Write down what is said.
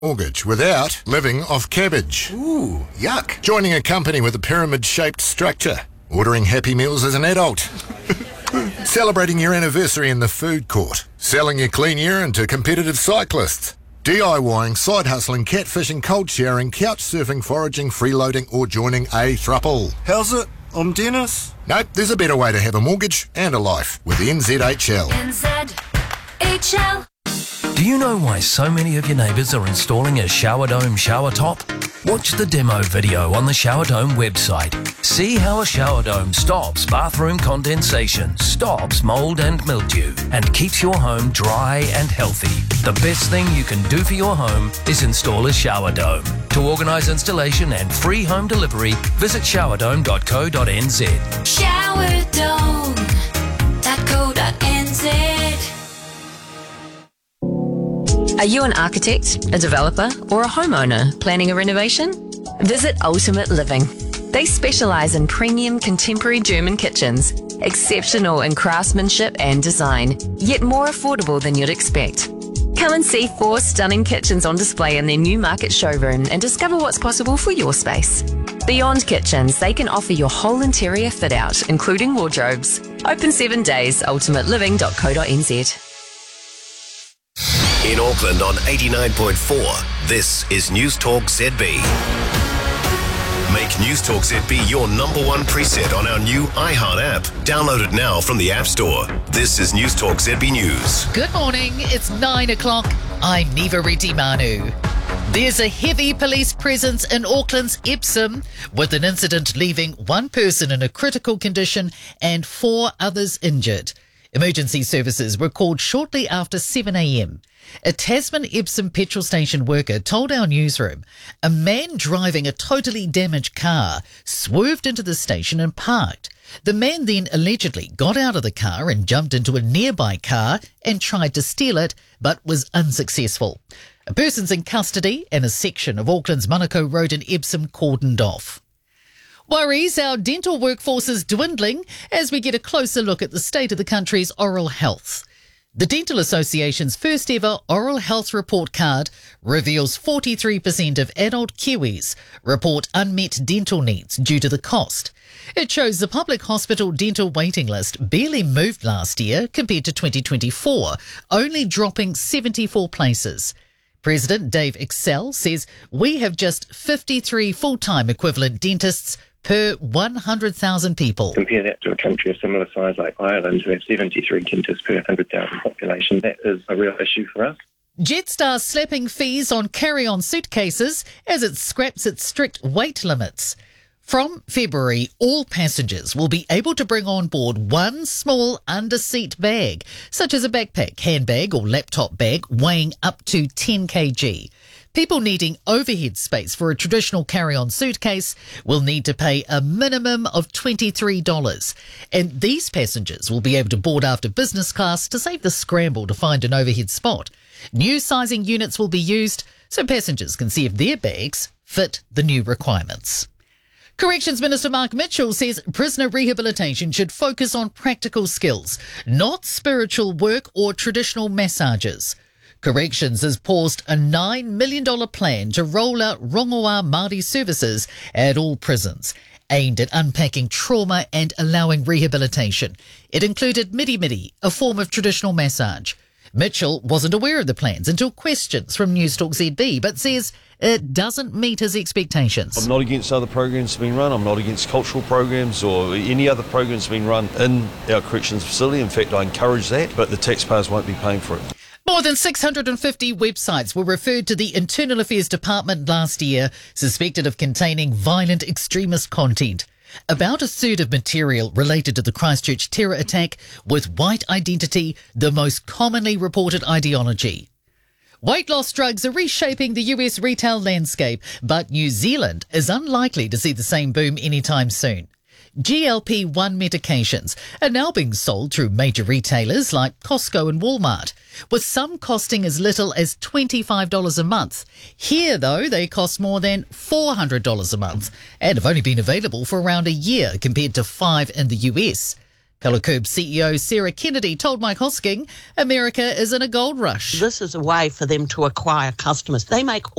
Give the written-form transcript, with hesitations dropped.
mortgage without living off cabbage. Ooh, yuck. Joining a company with a pyramid-shaped structure. Ordering Happy Meals as an adult. Celebrating your anniversary in the food court. Selling your clean urine to competitive cyclists. DIYing, side hustling, catfishing, cold showering, couch surfing, foraging, freeloading, or joining a thruple. How's it? I'm Dennis. Nope, there's a better way to have a mortgage and a life with NZHL. NZHL. Do you know why so many of your neighbours are installing a shower dome shower top? Watch the demo video on the Shower Dome website. See how a shower dome stops bathroom condensation, stops mould and mildew, and keeps your home dry and healthy. The best thing you can do for your home is install a shower dome. To organise installation and free home delivery, visit showerdome.co.nz. Showerdome.co.nz. Are you an architect, a developer, or a homeowner planning a renovation? Visit Ultimate Living. They specialise in premium contemporary German kitchens, exceptional in craftsmanship and design, yet more affordable than you'd expect. Come and see 4 stunning kitchens on display in their new market showroom and discover what's possible for your space. Beyond kitchens, they can offer your whole interior fit out, including wardrobes. Open 7 days, ultimateliving.co.nz. In Auckland on 89.4, this is News Talk ZB. Make News Talk ZB your #1 preset on our new iHeart app. Download it now from the App Store. This is News Talk ZB News. Good morning, it's 9 o'clock. I'm Niva Reddy Manu. There's a heavy police presence in Auckland's Epsom, with an incident leaving 1 person in a critical condition and 4 others injured. Emergency services were called shortly after 7 a.m. A Tasman Epsom petrol station worker told our newsroom a man driving a totally damaged car swerved into the station and parked. The man then allegedly got out of the car and jumped into a nearby car and tried to steal it, but was unsuccessful. A person's in custody and a section of Auckland's Manukau Road in Epsom cordoned off. Worries our dental workforce is dwindling as we get a closer look at the state of the country's oral health. The Dental Association's first ever oral health report card reveals 43% of adult Kiwis report unmet dental needs due to the cost. It shows the public hospital dental waiting list barely moved last year compared to 2024, only dropping 74 places. President Dave Excel says we have just 53 full-time equivalent dentists per 100,000 people. Compare that to a country of similar size like Ireland, who have 73 dentists per 100,000 population. That is a real issue for us. Jetstar slapping fees on carry-on suitcases as it scraps its strict weight limits. From February, all passengers will be able to bring on board 1 small under-seat bag, such as a backpack, handbag or laptop bag weighing up to 10 kg. People needing overhead space for a traditional carry-on suitcase will need to pay a minimum of $23. And these passengers will be able to board after business class to save the scramble to find an overhead spot. New sizing units will be used so passengers can see if their bags fit the new requirements. Corrections Minister Mark Mitchell says prisoner rehabilitation should focus on practical skills, not spiritual work or traditional massages. Corrections has paused a $9 million plan to roll out Rongoā Māori services at all prisons, aimed at unpacking trauma and allowing rehabilitation. It included midi-midi, a form of traditional massage. Mitchell wasn't aware of the plans until questions from News Talk ZB, but says it doesn't meet his expectations. I'm not against other programs being run. I'm not against cultural programs or any other programs being run in our corrections facility. In fact, I encourage that, but the taxpayers won't be paying for it. More than 650 websites were referred to the Internal Affairs Department last year, suspected of containing violent extremist content. About a third of material related to the Christchurch terror attack, with white identity the most commonly reported ideology. Weight loss drugs are reshaping the US retail landscape, but New Zealand is unlikely to see the same boom anytime soon. GLP-1 medications are now being sold through major retailers like Costco and Walmart, with some costing as little as $25 a month. Here, though, they cost more than $400 a month and have only been available for around a year compared to 5 in the US. Kellocorp CEO Sarah Kennedy told Mike Hosking America is in a gold rush. This is a way for them to acquire customers. They make